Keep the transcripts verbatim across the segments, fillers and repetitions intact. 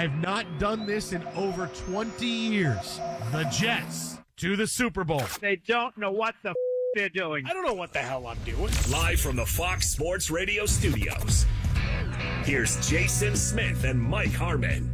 I've not done this in over twenty years. The Jets to the Super Bowl. They don't know what the f- they're doing. I don't know what the hell I'm doing. Live from the Fox Sports Radio studios, here's Jason Smith and Mike Harmon.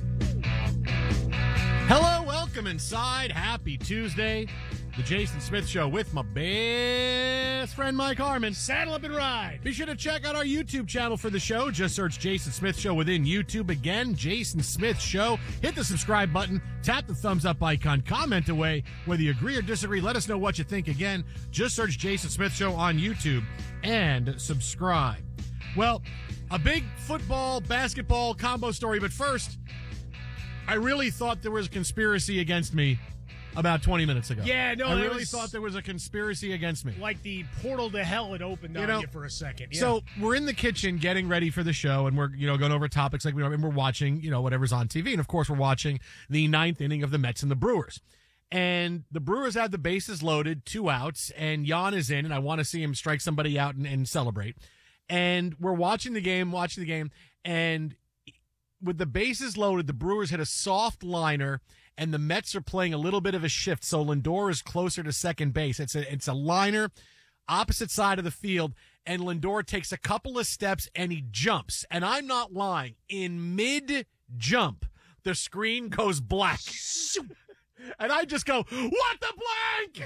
Hello, welcome inside. Happy Tuesday. The Jason Smith Show with my best friend Mike Harmon. Saddle up and ride. Be sure to check out our YouTube channel for the show. Just search Jason Smith Show within YouTube. Again, Jason Smith Show. Hit the subscribe button. Tap the thumbs up icon. Comment away. Whether you agree or disagree, let us know what you think. Again, just search Jason Smith Show on YouTube and subscribe. Well, a big football, basketball combo story. But first, I really thought there was a conspiracy against me about twenty minutes ago. Yeah, no, I there really was- thought there was a conspiracy against me. Like the portal to hell had opened You on know, you for a second. Yeah. So we're in the kitchen getting ready for the show, and we're you know going over topics like we know, and we're watching you know whatever's on T V, and of course we're watching the ninth inning of the Mets and the Brewers. And the Brewers had the bases loaded, two outs, and Jan is in, and I want to see him strike somebody out and, and celebrate. And we're watching the game, watching the game, and with the bases loaded, the Brewers hit a soft liner, and the Mets are playing a little bit of a shift. So Lindor is closer to second base. It's a it's a liner, opposite side of the field, and Lindor takes a couple of steps and he jumps. And I'm not lying. In mid jump, the screen goes black, and I just go, "What the blank!"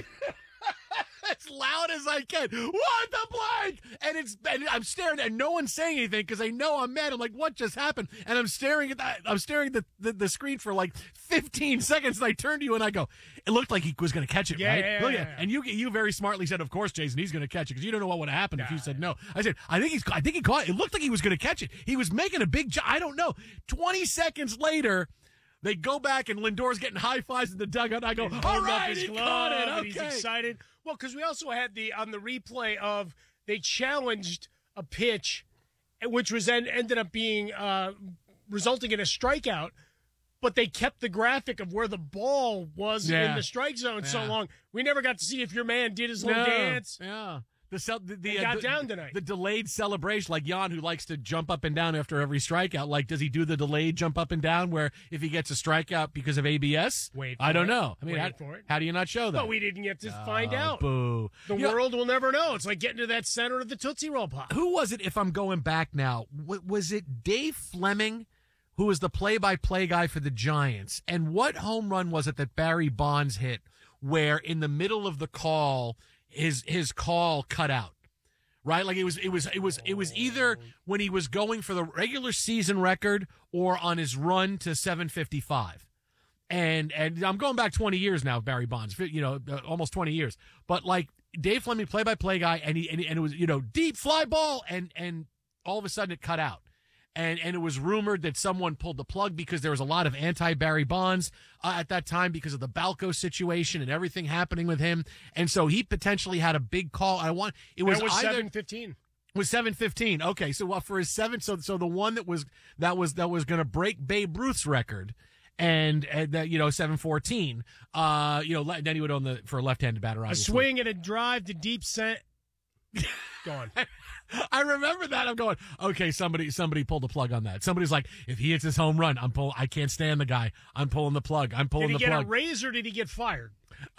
As loud as I can. What the blank? And it's and I'm staring and no one's saying anything because they know I'm mad. I'm like, what just happened? And I'm staring at that. I'm staring at the, the, the screen for like fifteen seconds. And I turn to you and I go, it looked like he was going to catch it, Yeah, right? yeah, Look yeah, at- yeah. And you you very smartly said, of course, Jason, he's going to catch it because you don't know what would have happened if you said no. I said, I think he's I think he caught it. It looked like he was going to catch it. He was making a big jump. I don't know. twenty seconds later, they go back and Lindor's getting high fives in the dugout. I go, all Holding up right, his he glove, caught it. and he's Okay. excited. Well, because we also had the on the replay of they challenged a pitch, which was then ended up being uh, resulting in a strikeout. But they kept the graphic of where the ball was Yeah. in the strike zone so Yeah. long. We never got to see if your man did his little No. dance. Yeah. The, cel- the, the, He uh, got the- down tonight. The delayed celebration, like Jan, who likes to jump up and down after every strikeout. Like, does he do the delayed jump up and down where if he gets a strikeout because of A B S? Wait I for don't it. know. I mean, Wait how, for it. how do you not show that? But we didn't get to find Oh, out. Boo. The You know, world will never know. It's like getting to that center of the Tootsie Roll Pop. who was it, if I'm going back now? W- was it Dave Fleming, who was the play-by-play guy for the Giants? And what home run was it that Barry Bonds hit where in the middle of the call, his his call cut out? Right, like it was, it was, it was, it was either when he was going for the regular season record or on his run to seven fifty-five, and and I'm going back twenty years now, Barry Bonds, you know, uh, almost twenty years. But like Dave Fleming, play-by-play guy, and he and, he- and it was you know deep fly ball, and and all of a sudden it cut out. And and it was rumored that someone pulled the plug because there was a lot of anti-Barry Bonds uh, at that time because of the Balco situation and everything happening with him. And so he potentially had a big call. I want it was, That was either seven fifteen. was seven fifteen. Okay, so well, for his seven, so so the one that was that was that was going to break Babe Ruth's record. And, and that you know seven fourteen. Uh, you know le- then he would own the for a left-handed batter. A Obviously. swing and a drive to deep center. Gone. I remember that. I'm going, okay, somebody somebody pulled the plug on that. Somebody's like, if he hits his home run, I'm pull. I can't stand the guy. I'm pulling the plug. I'm pulling Did he the get plug. a raise or did he get fired?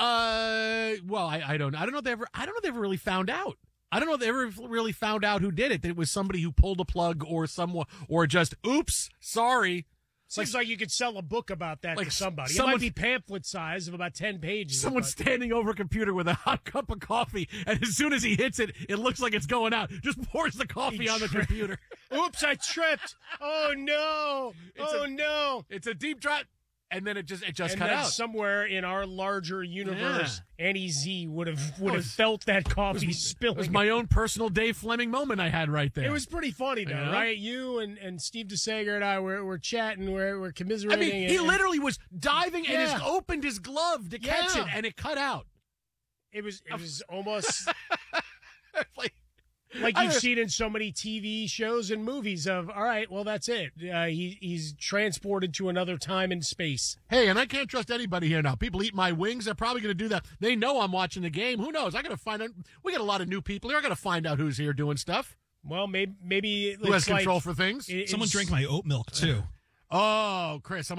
uh, well, I, I don't. I don't know if they ever. I don't know if they ever really found out. I don't know if they ever really found out who did it. That it was somebody who pulled the plug, or someone, or just, oops, sorry. Seems like, you could sell a book about that like to somebody. someone- It might be pamphlet size of about ten pages. Someone's but- standing over a computer with a hot cup of coffee, and as soon as he hits it, it looks like it's going out. Just pours the coffee He on the tri- computer. Oops, I tripped. Oh, no. It's oh, a- no. It's a deep drop, and then it just it just And cut then out. somewhere in our larger universe, Annie Z would have would have was- felt that coffee It spilling. was my own personal Dave Fleming moment I had right there. It was pretty funny, though, Yeah. right? You and, and Steve DeSager and I were, were chatting, we're, we're I commiserating. mean, he and- literally was diving and Yeah. has opened his glove to catch Yeah. it, and it cut out. It was, it was almost like, like I- you've seen in so many T V shows and movies of, all right, well, that's it. Uh, he He's transported to another time and space. hey, and I can't trust anybody here now. People eat my wings. They're probably going to do that. They know I'm watching the game. Who knows? I got to find out. We got a lot of new people here. I got to find out who's here doing stuff. Well, maybe, maybe Who has it's like- control for things? it- Someone it's- drank my oat milk, too. Oh, Chris,